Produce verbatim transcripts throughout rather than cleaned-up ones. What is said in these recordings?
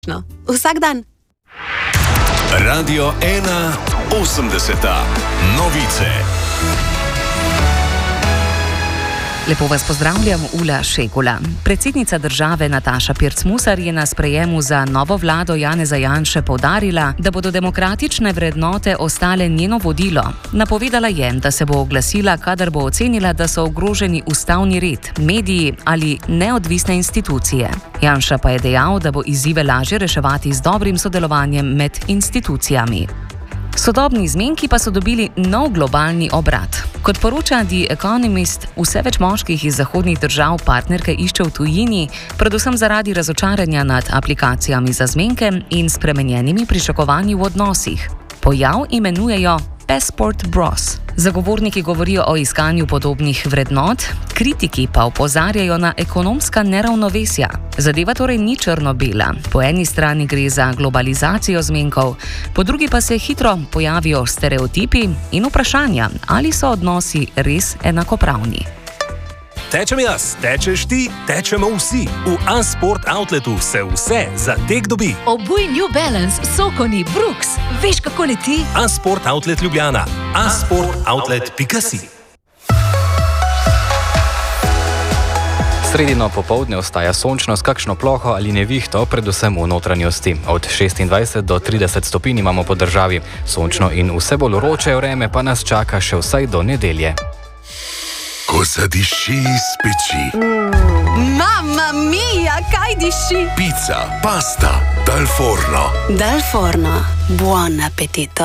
No, vsak dan. Radio ena osemdeseta. Novice. Lepo vas pozdravljam, Ula Šegula. Predsednica države Nataša Pirc-Musar je na sprejemu za novo vlado Janeza Janše poudarila, da bodo demokratične vrednote ostale njeno vodilo. Napovedala je, da se bo oglasila, kadar bo ocenila, da so ogroženi ustavni red, mediji ali neodvisne institucije. Janša pa je dejal, da bo izzive lažje reševati z dobrim sodelovanjem med institucijami. Sodobni zmenki pa so dobili nov globalni obrat. Kot poroča The Economist, vse več moških iz zahodnih držav partnerke išče v tujini, predvsem zaradi razočaranja nad aplikacijami za zmenke in spremenjenimi pričakovanji v odnosih. Pojav imenujejo Passport Bros. Zagovorniki govorijo o iskanju podobnih vrednot, kritiki pa opozarjajo na ekonomska neravnovesja. Zadeva torej ni črno-bela. Po eni strani gre za globalizacijo zmenkov, po drugi pa se hitro pojavijo stereotipi in vprašanja, ali so odnosi res enakopravni. Tečem jaz, tečeš ti, tečemo vsi. V A-Sport Outletu se vse za tek dobi. Obuj New Balance, Sokoni, Brooks. Veš, kako leti? A-Sport Outlet Ljubljana. a sport outlet pika si. Sredino popoldne ostaja sončno s kakšno ploho ali nevihto, predvsem v notranjosti. Od šestindvajset do trideset stopinj imamo po državi. Sončno in vse bolj vroče vreme pa nas čaka še vsaj do nedelje. Ko zadiši iz peči. Mm, Mamma mia, kaj diši? Pica, pasta, dal forno. Dal forno, buon appetito.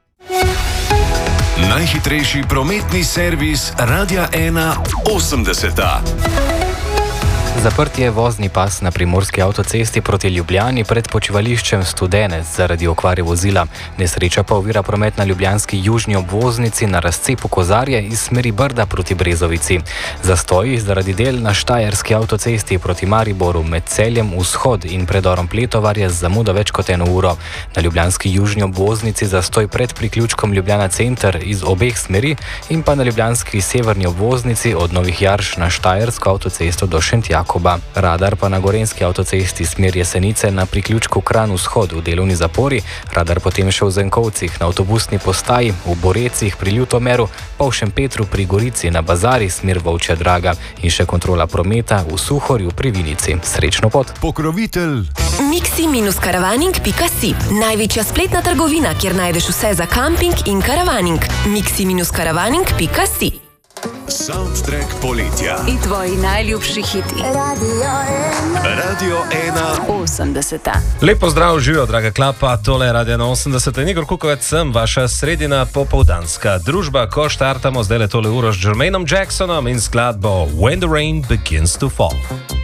Najhitrejši prometni servis Radia ena osemdeseta. Zaprt je vozni pas na primorski avtocesti proti Ljubljani pred počivališčem Studenec zaradi okvare vozila. Nesreča pa ovira promet na ljubljanski južni obvoznici na razcepu Kozarje iz smeri Brda proti Brezovici. Zastoji zaradi del na štajerski avtocesti proti Mariboru med Celjem vzhod in predorom Pletovarje z zamudo več kot eno uro. Na ljubljanski južni obvoznici zastoj pred priključkom Ljubljana center iz obeh smeri in pa na ljubljanski severni obvoznici od Novih Jarš na štajersko avtocesto do Šentjaka. Radar pa na gorenski avtocesti smer Jesenice na priključku Kranj vzhod v delovni zapori, radar potem še v Zenkovcih na avtobusni postaji, v Borecih pri Ljutomeru, pa v Šempetru pri Gorici na bazari smer Volčja Draga in še kontrola prometa v Suhorju pri Vinici. Srečno pot! Pokrovitelj miksi karavaning pika si. Največja spletna trgovina, kjer najdeš vse za kamping in karavaning. miksi karavaning pika si. Soundtrack poletja. In tvoji najljubši hiti. Radio ena osemdeseta. Lepo zdrav, živijo, draga klapa, tole je Radio ena osemdeseta. Igor Kukovec sem, vaša sredina popoldanska družba, ko štartamo zdaj le tole uro s Jermainom Jacksonom in skladbo When the Rain Begins to Fall.